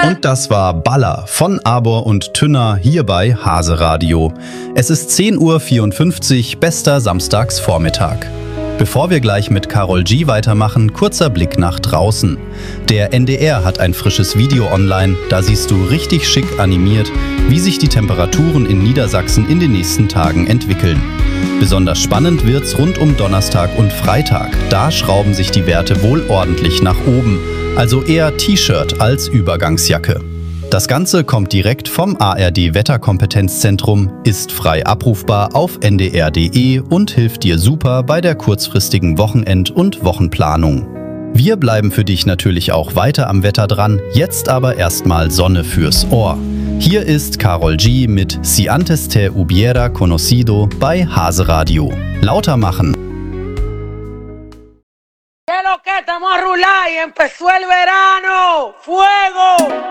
Und das war Baller von Arbor und Tünner hier bei Hase Radio. Es ist 10:54 Uhr, bester Samstagsvormittag. Bevor wir gleich mit Karol G weitermachen, kurzer Blick nach draußen. Der NDR hat ein frisches Video online, da siehst du richtig schick animiert, wie sich die Temperaturen in Niedersachsen in den nächsten Tagen entwickeln. Besonders spannend wird's rund um Donnerstag und Freitag. Da schrauben sich die Werte wohl ordentlich nach oben, also eher T-Shirt als Übergangsjacke. Das Ganze kommt direkt vom ARD-Wetterkompetenzzentrum, ist frei abrufbar auf ndr.de und hilft dir super bei der kurzfristigen Wochenend- und Wochenplanung. Wir bleiben für dich natürlich auch weiter am Wetter dran, jetzt aber erstmal Sonne fürs Ohr. Hier ist Karol G mit Si antes te hubiera conocido bei Hase Radio. Lauter machen! ¿Qué lo que estamos a rular y empezó el verano? ¡Fuego!